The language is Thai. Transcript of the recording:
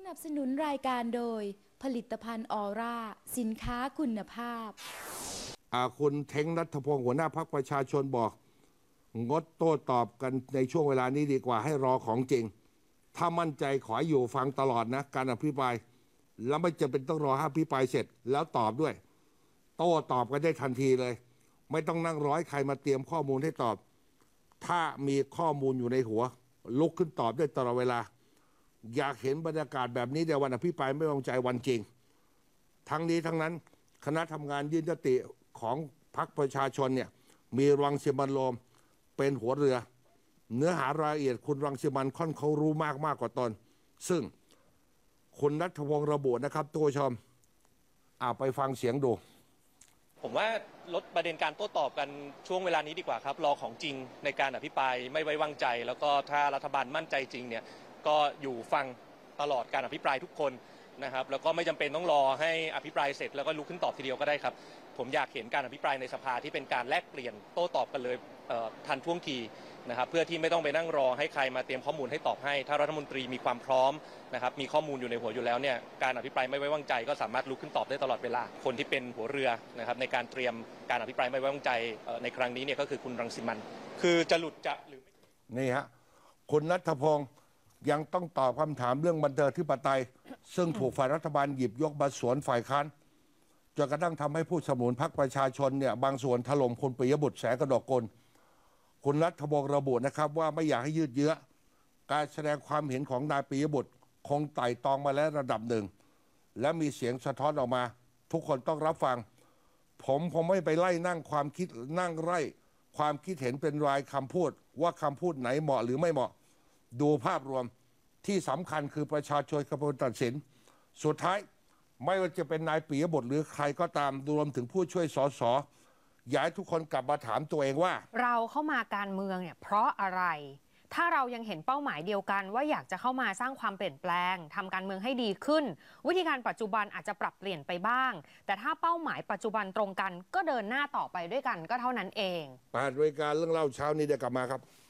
นับสนุนรายการโดยผลิตภัณฑ์ออร่าสินค้าคุณภาพคุณเท้งนัทพงศ์หัวหน้าพรรคประชาชนบอกงดโต้ตอบกันในช่วงเวลานี้ดีกว่าให้รอของจริงถ้ามั่นใจขออยู่ฟังตลอดนะการอภิปรายแล้วไม่จำเป็นต้องรอให้อภิปรายเสร็จแล้วตอบด้วยโต้ตอบกันได้ทันทีเลยไม่ต้องนั่งร้อยใครมาเตรียมข้อมูลให้ตอบถ้ามีข้อมูลอยู่ในหัวลุกขึ้นตอบได้ตลอดเวลาอยากเห็นบรรยากาศแบบนี้ในวันอภิปรายไม่ไว้วางใจวันจริงทั้งนี้ทั้งนั้นคณะทำงานยื่นยติของพรรคประชาชนเนี่ยมีรังสิมันต์โรมเป็นหัวเรือเนื้อหารายละเอียดคุณรังสิมันต์ค่อนเขารู้มากกว่าตนซึ่งคุณณัฐพงศ์ระบุนะครับตัวชมไปฟังเสียงดูผมว่าลดประเด็นการโต้ตอบกันช่วงเวลานี้ดีกว่าครับรอของจริงในการอภิปรายไม่ไว้วางใจแล้วก็ถ้ารัฐบาลมั่นใจจริงเนี่ยก็อยู่ฟังตลอดการอภิปรายทุกคนนะครับแล้วก็ไม่จำเป็นต้องรอให้อภิปรายเสร็จแล้วก็ลุกขึ้นตอบทีเดียวก็ได้ครับผมอยากเห็นการอภิปรายในสภาที่เป็นการแลกเปลี่ยนโต้ตอบกันเลยทันท่วงทีนะครับเพื่อที่ไม่ต้องไปนั่งรอให้ใครมาเตรียมข้อมูลให้ตอบให้ถ้ารัฐมนตรีมีความพร้อมนะครับมีข้อมูลอยู่ในหัวอยู่แล้วเนี่ยการอภิปรายไม่ไว้วางใจก็สามารถลุกขึ้นตอบได้ตลอดเวลาคนที่เป็นหัวเรือนะครับในการเตรียมการอภิปรายไม่ไว้วางใจในครั้งนี้เนี่ยก็คือคุณรังสิมันต์คือจะหลุดจะหรือไม่นี่ฮะคุณณัฐพงศ์ยังต้องตอบคำถามเรื่องบันเทิงธิปไตยซึ่งถูกฝ่ายรัฐบาลหยิบยกมาสวนฝ่ายค้านจนกระทั่งทำให้ผู้สนับสนุนพรรคประชาชนเนี่ยบางส่วนถล่มคุณปิยบุตรแสงกนกกุลคุณณัฐพงศ์ระบุนะครับว่าไม่อยากให้ยืดเยื้อการแสดงความเห็นของนายปิยบุตรคงไต่ตองมาแล้วระดับหนึ่งและมีเสียงสะท้อนออกมาทุกคนต้องรับฟังผมไม่ไปไล่นั่งความคิดนั่งไล่ความคิดเห็นเป็นรายคำพูดว่าคำพูดไหนเหมาะหรือไม่เหมาะดูภาพรวมที่สำคัญคือประชาชนกำลังตัดสินสุดท้ายไม่ว่าจะเป็นนายปิยบุตรหรือใครก็ตามรวมถึงผู้ช่วยสสอยากให้ทุกคนกลับมาถามตัวเองว่าเราเข้ามาการเมืองเนี่ยเพราะอะไรถ้าเรายังเห็นเป้าหมายเดียวกันว่าอยากจะเข้ามาสร้างความเปลี่ยนแปลงทำการเมืองให้ดีขึ้นวิธีการปัจจุบันอาจจะปรับเปลี่ยนไปบ้างแต่ถ้าเป้าหมายปัจจุบันตรงกันก็เดินหน้าต่อไปด้วยกันก็เท่านั้นเอง 8 นาฬิกาเรื่องเล่าเช้านี้เดี๋ยวกลับมาครับ